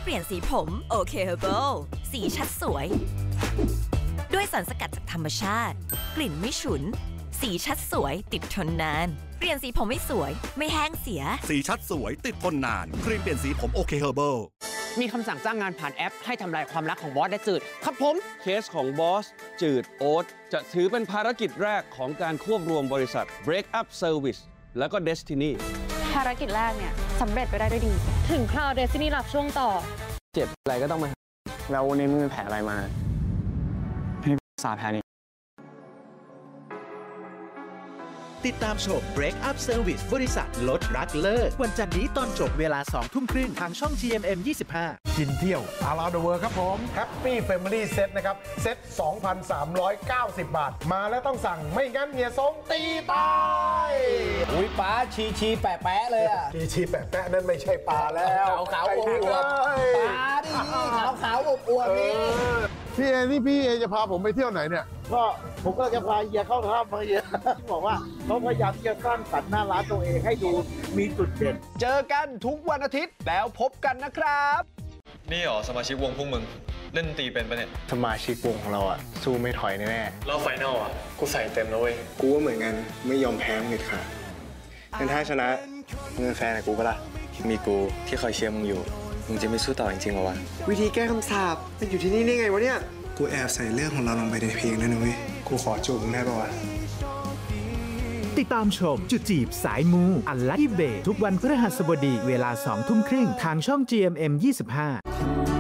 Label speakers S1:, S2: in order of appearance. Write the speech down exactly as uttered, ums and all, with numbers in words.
S1: เปลี่ยนสีผมโอเคเฮอร์เบิลสีชัดสวยด้วยสารสกัดจากธรรมชาติกลิ่นไม่ฉุนสีชัดสวยติดทนนานเปลี่ยนสีผมไม่สวยไม่แห้งเสีย
S2: สีชัดสวยติดทนนานครีมเปลี่ยนสีผมโอเคเฮอร์เบิล
S3: มีคำสั่งจ้างงานผ่านแอปให้ทำลายความรักของบอสและจืดครับผมเคสของบอสจืดโอ๊ตจะถือเป็นภารกิจแรกของการควบรวมบริษัท Break Up Service แล้วก็ Destiny
S4: ภารกิจแรกเนี่ยสำเร็จไปได้ด้วยดีถึงคราว Destiny รับช่วงต่อ
S3: เจ็บอะไรก็ต้องมาแล้ววันนี้มึงมีแผลอะไรมาให้สาแผลนี้
S5: ติดตามชม Break Up Service บริษัทลดรักเลิกวันจันทร์นี้ตอนจบเวลาสองทุ่มครึ่งทางช่อง จี เอ็ม เอ็ม ยี่สิบห้า
S6: กินเที่ยว Around the World ครับผม Happy Family Set นะครับเซ็ต สองพันสามร้อยเก้าสิบ บาทมาแล้วต้องสั่งไม่งั้นเมียสงตีตาย
S7: อุ้ยป้าชีชีแปะแปะเลยอะ
S6: ชีชีแปะแปะนั่นไม่ใช่ปลาแล้ว
S7: ขาวขาวอวบปลาดิขาวขาวอวบอวบนี่
S6: พี่เอนี่พี่เอจะพาผมไปเที่ยวไหนเนี่ย
S8: ก็ผมก็จะพาเฮียเข้าถ้ำมาเฮียบอกว่าเขาพยายามจะสร้างสรรค์หน้าร้านตัวเองให้ดูมีจุดเด่น
S7: เจอกันทุกวันอาทิตย์แล้วพบกันนะครับ
S9: นี่หรอสมาชิกวงพวกมึงเล่นตีเป็นปะเนี่ย
S10: สมาชิกวงของเราอะสู้ไม่ถอยแน่
S9: ๆแล้วไฟนอลอะกูใส่เต็มแล้วเว้ย
S10: กูก็เหมือนกันไม่ยอมแพ้มึงเด็ดขาดงั้นถ้าชนะมึงเป็นแฟนกับกูปะล่ะ
S9: มีกูที่คอยเชียร์มึงอยู่มึงจะไม่สู้ต่อจริงๆหรอวะ
S11: วิธีแก้คำสาปมันอยู่ที่นี่ได้ไงวะเนี่ย
S10: กูแอบใส่เรื่องของเราลงไปในเพลงนั่นนะเว้ยกูขอจูบมึงได้ปะวะ
S5: ติดตามชมจุดจีบสายมูอัลลัคกี้เบย์ทุกวันพฤหัสบดีเวลาสองทุ่มครึ่งทางช่อง จี เอ็ม เอ็ม ยี่สิบห้า